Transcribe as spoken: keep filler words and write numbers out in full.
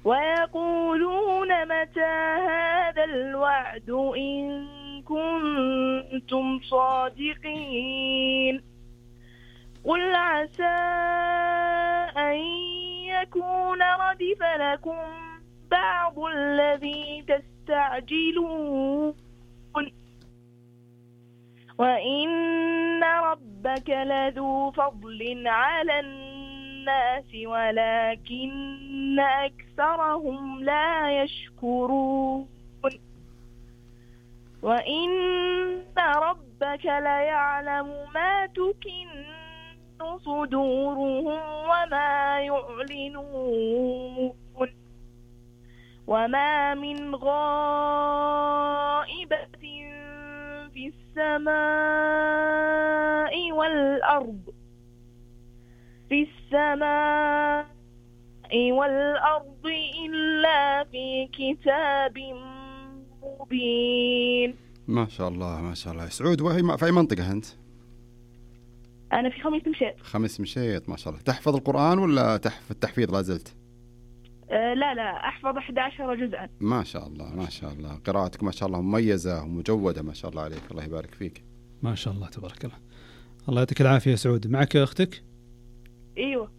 ويقولون متى هذا الوعد إن كنتم صادقين قل عسى أن يكون ردف لكم بعض الذي تستعجلون وإن ربك لذو فضل على الناس ولكن أكثرهم لا يشكرون وإن ربك ليعلم ما تكن صدورهم وما يعلنون وما من غائبة في السماء والأرض في السماء والأرض إلا في كتاب مبين. ما شاء الله ما شاء الله. سعود، وهي في أي منطقة أنت؟ أنا في خميس مشيط. خميس مشيط، ما شاء الله. تحفظ القرآن ولا تحفظ التحفيظ لا زلت؟ أه لا لا أحفظ أحد عشر جزءا. ما شاء الله ما شاء الله. قراءتك ما شاء الله مميزة ومجودة ما شاء الله عليك، الله يبارك فيك. ما شاء الله تبارك الله. الله يعطيك العافية يا سعود. معك أختك؟ أيوة.